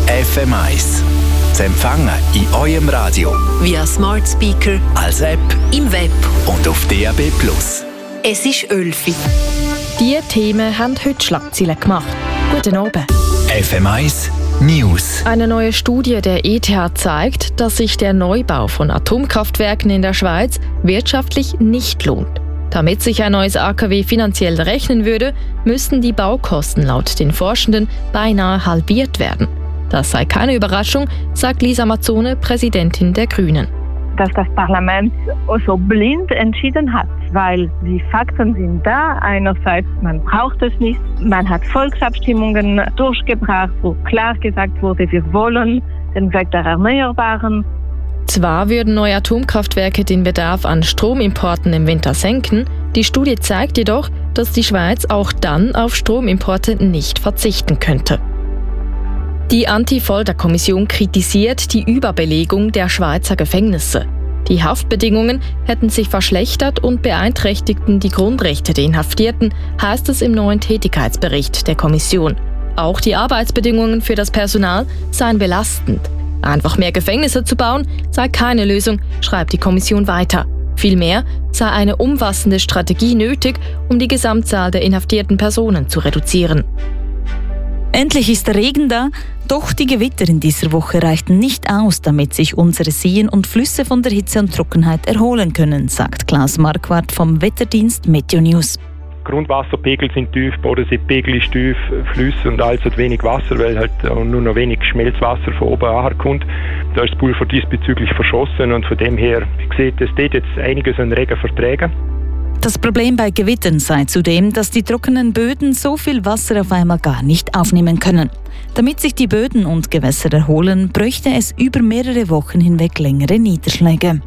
FM1. Zu empfangen in eurem Radio, via Smart Speaker, als App, im Web und auf DAB+. Es ist 11. Diese Themen haben heute Schlagzeilen gemacht. Guten Abend. FM1 News. Eine neue Studie der ETH zeigt, dass sich der Neubau von Atomkraftwerken in der Schweiz wirtschaftlich nicht lohnt. Damit sich ein neues AKW finanziell rechnen würde, müssten die Baukosten laut den Forschenden beinahe halbiert werden. Das sei keine Überraschung, sagt Lisa Mazzone, Präsidentin der Grünen. Dass das Parlament so blind entschieden hat, weil die Fakten sind da. Einerseits, man braucht es nicht. Man hat Volksabstimmungen durchgebracht, wo klar gesagt wurde, wir wollen den Weg der Erneuerbaren. Zwar würden neue Atomkraftwerke den Bedarf an Stromimporten im Winter senken, die Studie zeigt jedoch, dass die Schweiz auch dann auf Stromimporte nicht verzichten könnte. Die Anti-Folter-Kommission kritisiert die Überbelegung der Schweizer Gefängnisse. Die Haftbedingungen hätten sich verschlechtert und beeinträchtigten die Grundrechte der Inhaftierten, heißt es im neuen Tätigkeitsbericht der Kommission. Auch die Arbeitsbedingungen für das Personal seien belastend. Einfach mehr Gefängnisse zu bauen, sei keine Lösung, schreibt die Kommission weiter. Vielmehr sei eine umfassende Strategie nötig, um die Gesamtzahl der inhaftierten Personen zu reduzieren. Endlich ist der Regen da, doch die Gewitter in dieser Woche reichten nicht aus, damit sich unsere Seen und Flüsse von der Hitze und Trockenheit erholen können, sagt Klaus Marquardt vom Wetterdienst Meteo News. Grundwasserpegel sind tief, Bodenseepegel ist tief, Flüsse und alles hat wenig Wasser, weil halt nur noch wenig Schmelzwasser von oben ankommt. Da ist das Pulver diesbezüglich verschossen und von dem her, ich sehe, es geht jetzt einiges an Regen verträgen. Das Problem bei Gewittern sei zudem, dass die trockenen Böden so viel Wasser auf einmal gar nicht aufnehmen können. Damit sich die Böden und Gewässer erholen, bräuchte es über mehrere Wochen hinweg längere Niederschläge.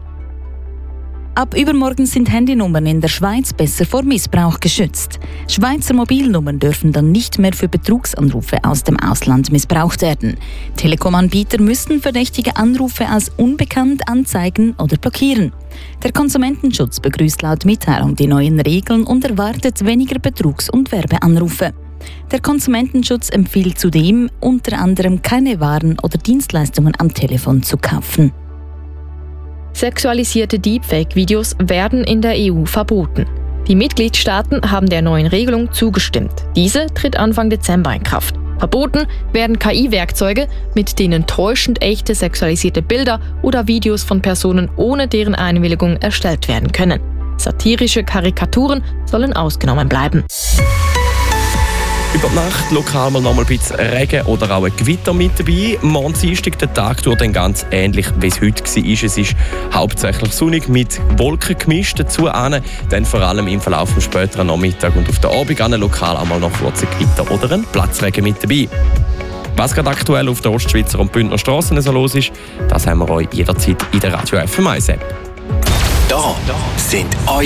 Ab übermorgen sind Handynummern in der Schweiz besser vor Missbrauch geschützt. Schweizer Mobilnummern dürfen dann nicht mehr für Betrugsanrufe aus dem Ausland missbraucht werden. Telekom-Anbieter müssten verdächtige Anrufe als unbekannt anzeigen oder blockieren. Der Konsumentenschutz begrüßt laut Mitteilung die neuen Regeln und erwartet weniger Betrugs- und Werbeanrufe. Der Konsumentenschutz empfiehlt zudem, unter anderem keine Waren oder Dienstleistungen am Telefon zu kaufen. Sexualisierte Deepfake-Videos werden in der EU verboten. Die Mitgliedstaaten haben der neuen Regelung zugestimmt. Diese tritt Anfang Dezember in Kraft. Verboten werden KI-Werkzeuge, mit denen täuschend echte sexualisierte Bilder oder Videos von Personen ohne deren Einwilligung erstellt werden können. Satirische Karikaturen sollen ausgenommen bleiben. Über die Nacht lokal mal noch ein bisschen Regen oder auch ein Gewitter mit dabei. Morgen Dienstag, der Tag durch dann ganz ähnlich, wie es heute war. Es ist hauptsächlich sonnig mit Wolken gemischt dazu an. Dann vor allem im Verlauf des späteren Nachmittag und auf der Abend an lokal einmal noch kurze Gewitter oder ein Platzregen mit dabei. Was gerade aktuell auf der Ostschweizer und Bündner Strassen so los ist, das haben wir euch jederzeit in der Radio FM1 App. Da sind